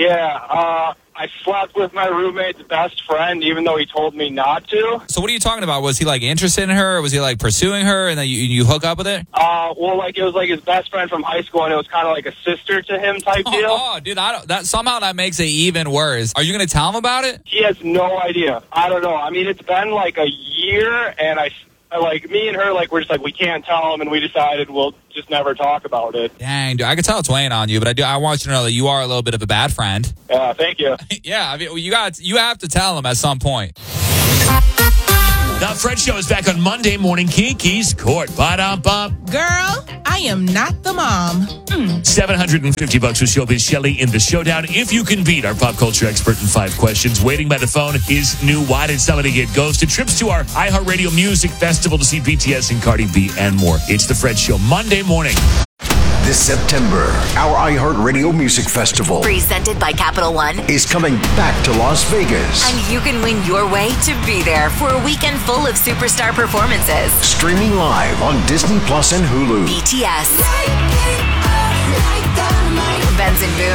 Yeah, I slept with my roommate's best friend, even though he told me not to. So what are you talking about? Was he, like, interested in her? Or was he, like, pursuing her, and then you hook up with her? Well, like, it was, like, his best friend from high school, and it was kind of like a sister to him type deal. Oh, dude, somehow that makes it even worse. Are you going to tell him about it? He has no idea. I don't know. I mean, it's been, like, a year, and me and her, like, we're just like, we can't tell him, and we decided we'll just never talk about it. Dang, dude, I can tell it's weighing on you, but I want you to know that you are a little bit of a bad friend. Yeah, thank you. Yeah, I mean, you have to tell him at some point. The Fred Show is back on Monday morning. Kiki's Court. Ba-dum-bum. Girl, I am not the mom. $750 with Showbiz Shelley in the showdown. If you can beat our pop culture expert in 5 questions, waiting by the phone is new Why Did Somebody Get Ghosted? Trips to our iHeartRadio Music Festival to see BTS and Cardi B and more. It's the Fred Show Monday morning. This September, our iHeartRadio Music Festival, presented by Capital One, is coming back to Las Vegas. And you can win your way to be there for a weekend full of superstar performances. Streaming live on Disney Plus and Hulu. BTS, Benson Boone,